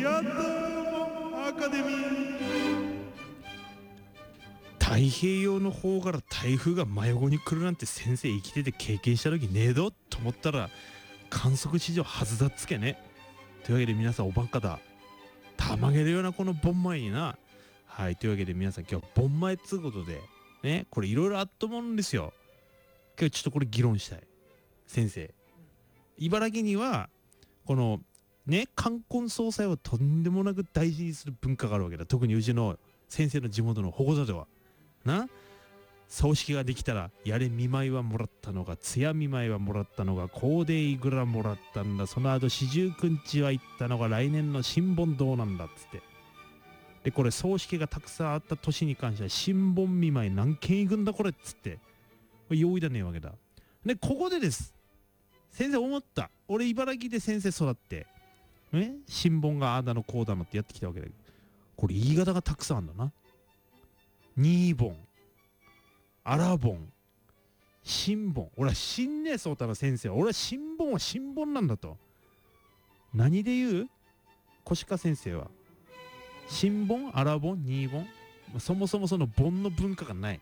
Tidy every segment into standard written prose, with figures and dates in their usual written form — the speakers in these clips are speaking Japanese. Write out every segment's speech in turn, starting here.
ヤットアカデミー。太平洋の方から台風が真横に来るなんて先生生きてて経験した時ねえどと思ったら観測史上はずだっつけね。というわけで皆さんおばんかだ。たまげるようなこの盆前にな。はい、というわけで皆さん今日は盆前っつうことで、ね、これいろいろあったもんですよ。今日ちょっとこれ議論したい。先生。茨城には、この、ね、冠婚葬祭をとんでもなく大事にする文化があるわけだ。特にうちの先生の地元の保護者では。な、葬式ができたら、やれ見舞いはもらったのが、つや見舞いはもらったのが、コーデいくらもらったんだ、その後四十九日は行ったのが来年の新盆どうなんだっつって。で、これ葬式がたくさんあった年に関しては、新盆見舞い何件行くんだこれっつって。これ容易だねえわけだ。で、ここでです。先生思った。俺茨城で先生育って、ね、新盆がああだのこうだのってやってきたわけだけど、これ言い方がたくさんあるんだな。新盆、荒盆、新盆。俺は新ねえそうたら先生。俺は新盆は新盆なんだと。何で言う？小鹿先生は。新盆、荒盆、新盆。そもそもその盆の文化がない。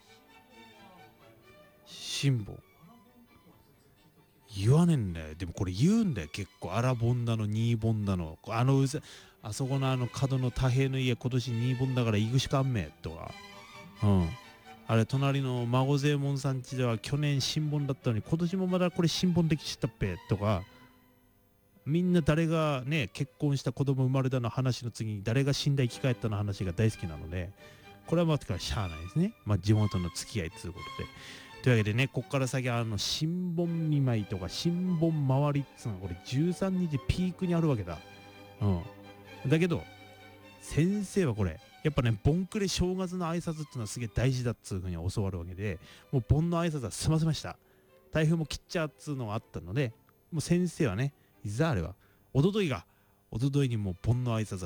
新盆。言わねえんだよ。でもこれ言うんだよ。結構荒盆だの、新盆だの。あそこの角の太平の家今年新盆だから行くしかんめとか。うん。あれ隣の孫勢門さん家では去年新盆だったのに今年もまだこれ新盆できちったっぺとか。みんな誰がね、結婚した子供生まれたの話の次に誰が死んだ生き返ったの話が大好きなので、これはまあしゃあないですね。まあ地元の付き合いということで。というわけでね、こっから先新盆見舞いとか新盆回りっつうのはこれ13日ピークにあるわけだ。うん。だけど、先生はこれ、やっぱね、盆暮れ正月の挨拶っていうのはすげえ大事だっつうふうに教わるわけで、もう盆の挨拶は済ませました。台風も切っちゃうっつうのがあったので、もう先生はね、いざあれは、おとといにもう盆の挨拶